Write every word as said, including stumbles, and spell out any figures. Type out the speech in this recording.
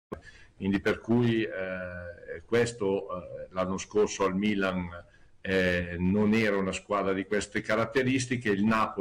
Quindi per cui eh, questo eh, l'anno scorso al Milan eh, non era una squadra di queste caratteristiche, il Napoli